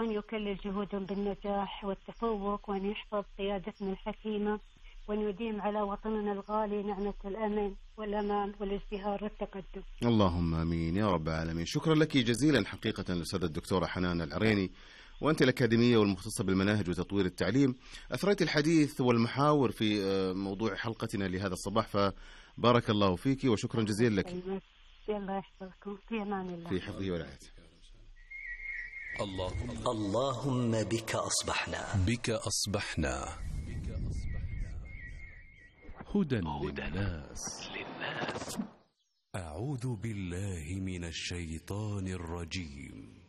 وأن يكلل جهودهم بالنجاح والتفوق، وأن يحفظ قيادتنا الحكيمة، وأن يديم على وطننا الغالي نعمة الأمن والأمان والازدهار والتقدم. اللهم آمين يا رب العالمين. شكرا لك جزيلا حقيقة الأستاذة الدكتورة حنان العريني، وأنت الأكاديمية والمختصة بالمناهج وتطوير التعليم، أثريت الحديث والمحاور في موضوع حلقتنا لهذا الصباح، فبارك الله فيك وشكرا جزيلا لك. الله يحفظكم، في أمان الله، في حفظه ورعايته. اللهم بك أصبحنا هدى للناس. أعوذ بالله من الشيطان الرجيم.